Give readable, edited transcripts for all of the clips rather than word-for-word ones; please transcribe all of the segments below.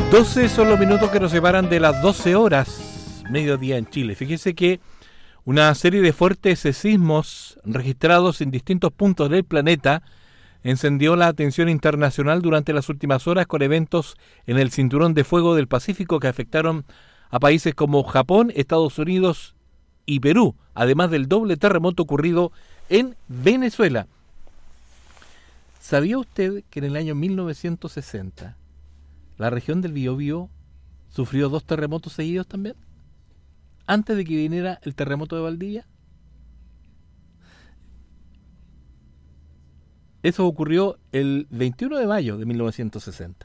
12 son los minutos que nos separan de las 12 horas, mediodía en Chile. Fíjese que una serie de fuertes sismos registrados en distintos puntos del planeta encendió la atención internacional durante las últimas horas con eventos en el cinturón de fuego del Pacífico que afectaron a países como Japón, Estados Unidos y Perú, además del doble terremoto ocurrido en Venezuela. ¿Sabía usted que en el año 1960 la región del Biobío sufrió 2 terremotos seguidos también? Antes de que viniera el terremoto de Valdivia. Eso ocurrió el 21 de mayo de 1960.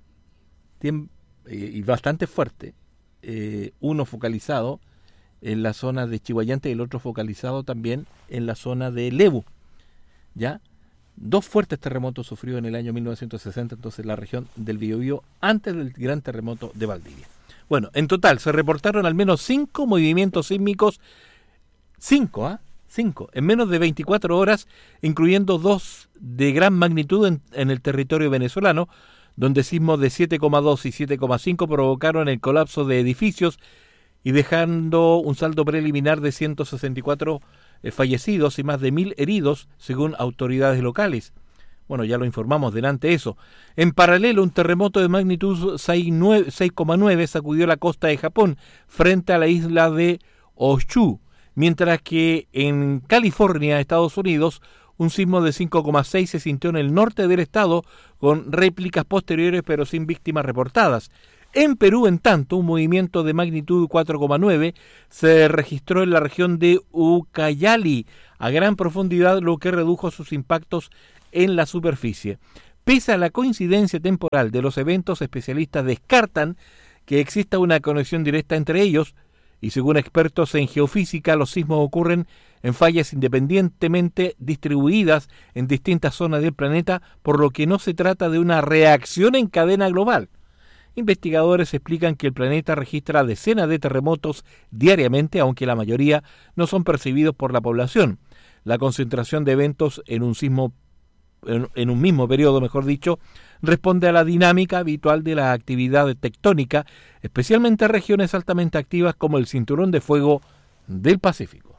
Y bastante fuerte. Uno focalizado en la zona de Chihuayante y el otro focalizado también en la zona de Lebu. ¿Ya? 2 fuertes terremotos sufrió en el año 1960, entonces la región del Biobío, antes del gran terremoto de Valdivia. Bueno, en total se reportaron al menos 5 movimientos sísmicos, 5 en menos de 24 horas, incluyendo 2 de gran magnitud en el territorio venezolano, donde sismos de 7,2 y 7,5 provocaron el colapso de edificios y dejando un saldo preliminar de 164 fallecidos y más de 1.000 heridos, según autoridades locales. Bueno, ya lo informamos delante eso. En paralelo, un terremoto de magnitud 6,9 sacudió la costa de Japón frente a la isla de Honshu, mientras que en California, Estados Unidos, un sismo de 5,6 se sintió en el norte del estado, con réplicas posteriores pero sin víctimas reportadas. En Perú, en tanto, un movimiento de magnitud 4,9 se registró en la región de Ucayali a gran profundidad, lo que redujo sus impactos en la superficie. Pese a la coincidencia temporal de los eventos, especialistas descartan que exista una conexión directa entre ellos y, según expertos en geofísica, los sismos ocurren en fallas independientemente distribuidas en distintas zonas del planeta, por lo que no se trata de una reacción en cadena global. Investigadores explican que el planeta registra decenas de terremotos diariamente, aunque la mayoría no son percibidos por la población. La concentración de eventos en un mismo periodo, responde a la dinámica habitual de la actividad tectónica, especialmente en regiones altamente activas como el Cinturón de Fuego del Pacífico.